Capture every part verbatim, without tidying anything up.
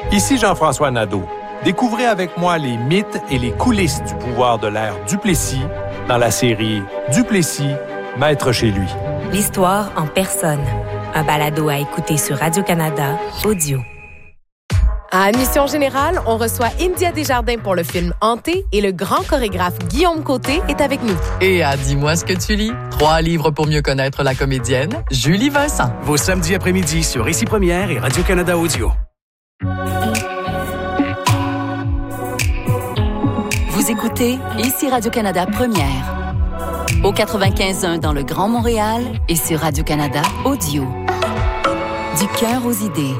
Ici Jean-François Nadeau. Découvrez avec moi les mythes et les coulisses du pouvoir de l'ère Duplessis dans la série Duplessis, maître chez lui. L'histoire en personne. Un balado à écouter sur Radio-Canada Audio. À Mission Générale, on reçoit India Desjardins pour le film Hanté et le grand chorégraphe Guillaume Côté est avec nous. Et à Dis-moi ce que tu lis, trois livres pour mieux connaître la comédienne Julie Vincent. Vos samedis après-midi sur Ici Première et Radio-Canada Audio. Vous écoutez Ici Radio-Canada Première. Au quatre-vingt-quinze point un dans le Grand Montréal et sur Radio-Canada Audio. Du cœur aux idées.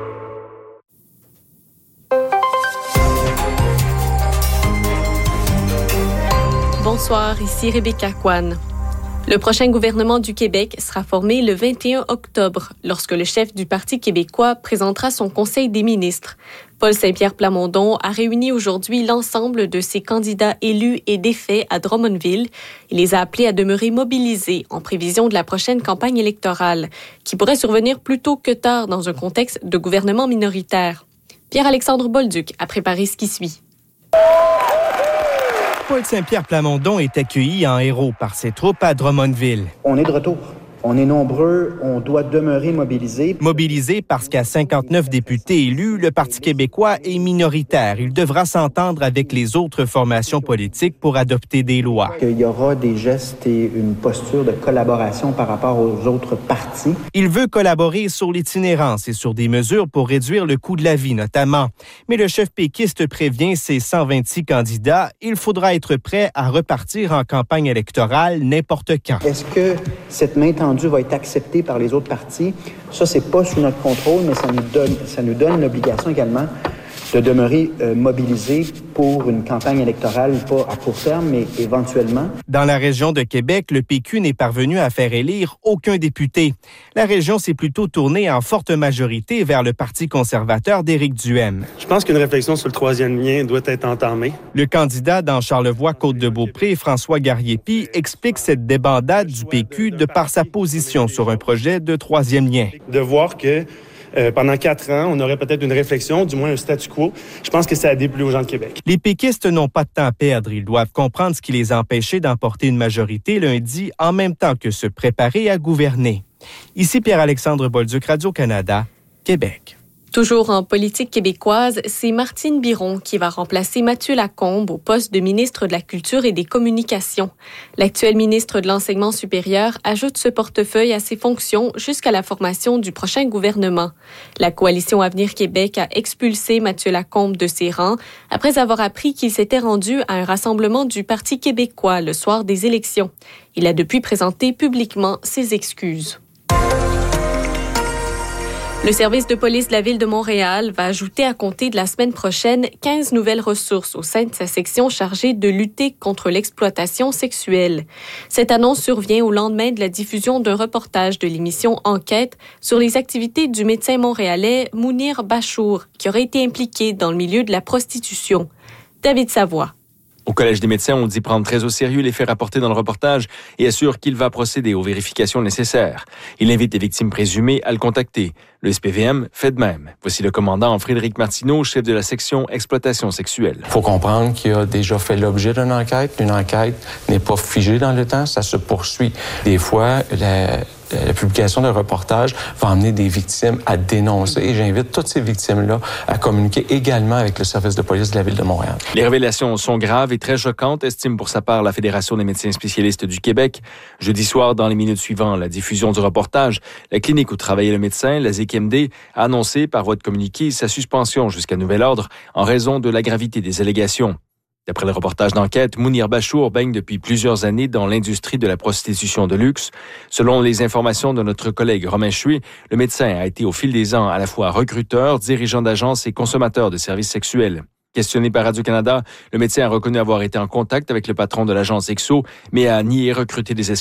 Bonsoir, ici Rebecca Kwan. Le prochain gouvernement du Québec sera formé le vingt et un octobre, lorsque le chef du Parti québécois présentera son Conseil des ministres. Paul Saint-Pierre Plamondon a réuni aujourd'hui l'ensemble de ses candidats élus et défaits à Drummondville. Il les a appelés à demeurer mobilisés en prévision de la prochaine campagne électorale, qui pourrait survenir plus tôt que tard dans un contexte de gouvernement minoritaire. Pierre-Alexandre Bolduc a préparé ce qui suit. Paul Saint-Pierre Plamondon est accueilli en héros par ses troupes à Drummondville. On est de retour. On est nombreux, on doit demeurer mobilisés. Mobilisés parce qu'à cinquante-neuf députés élus, le Parti québécois est minoritaire. Il devra s'entendre avec les autres formations politiques pour adopter des lois. Il y aura des gestes et une posture de collaboration par rapport aux autres partis. Il veut collaborer sur l'itinérance et sur des mesures pour réduire le coût de la vie, notamment. Mais le chef péquiste prévient ses cent vingt-six candidats, il faudra être prêt à repartir en campagne électorale n'importe quand. Est-ce que cette main tendue va être accepté par les autres partis? Ça, c'est pas sous notre contrôle, mais ça nous donne, ça nous donne l'obligation également de demeurer euh, mobilisés pour une campagne électorale, pas à court terme, mais éventuellement. Dans la région de Québec, le P Q n'est parvenu à faire élire aucun député. La région s'est plutôt tournée en forte majorité vers le Parti conservateur d'Éric Duhaime. Je pense qu'une réflexion sur le troisième lien doit être entamée. Le candidat dans Charlevoix-Côte-de-Beaupré, François Garriépi, explique cette débandade du P Q de par sa position sur un projet de troisième lien. De voir que Euh, pendant quatre ans, on aurait peut-être une réflexion, du moins un statu quo. Je pense que ça a déplu aux gens de Québec. Les péquistes n'ont pas de temps à perdre. Ils doivent comprendre ce qui les a empêchés d'emporter une majorité lundi en même temps que se préparer à gouverner. Ici Pierre-Alexandre Bolduc, Radio-Canada, Québec. Toujours en politique québécoise, c'est Martine Biron qui va remplacer Mathieu Lacombe au poste de ministre de la Culture et des Communications. L'actuel ministre de l'Enseignement supérieur ajoute ce portefeuille à ses fonctions jusqu'à la formation du prochain gouvernement. La coalition Avenir Québec a expulsé Mathieu Lacombe de ses rangs après avoir appris qu'il s'était rendu à un rassemblement du Parti québécois le soir des élections. Il a depuis présenté publiquement ses excuses. Le service de police de la Ville de Montréal va ajouter à compter de la semaine prochaine quinze nouvelles ressources au sein de sa section chargée de lutter contre l'exploitation sexuelle. Cette annonce survient au lendemain de la diffusion d'un reportage de l'émission Enquête sur les activités du médecin montréalais Mounir Bachour, qui aurait été impliqué dans le milieu de la prostitution. David Savoie. Au Collège des médecins, on dit prendre très au sérieux les faits rapportés dans le reportage et assure qu'il va procéder aux vérifications nécessaires. Il invite les victimes présumées à le contacter. Le S P V M fait de même. Voici le commandant Frédéric Martineau, chef de la section exploitation sexuelle. Il faut comprendre qu'il a déjà fait l'objet d'une enquête. Une enquête n'est pas figée dans le temps, ça se poursuit. Des fois, la... La publication d'un reportage va amener des victimes à dénoncer et j'invite toutes ces victimes-là à communiquer également avec le service de police de la Ville de Montréal. Les révélations sont graves et très choquantes, estime pour sa part la Fédération des médecins spécialistes du Québec. Jeudi soir, dans les minutes suivant la diffusion du reportage, la clinique où travaillait le médecin, la Z Q M D, a annoncé par voie de communiqué sa suspension jusqu'à nouvel ordre en raison de la gravité des allégations. D'après le reportage d'enquête, Mounir Bachour baigne depuis plusieurs années dans l'industrie de la prostitution de luxe. Selon les informations de notre collègue Romain Chuy, le médecin a été au fil des ans à la fois recruteur, dirigeant d'agence et consommateur de services sexuels. Questionné par Radio-Canada, le médecin a reconnu avoir été en contact avec le patron de l'agence Exo, mais a nié recruter des escorts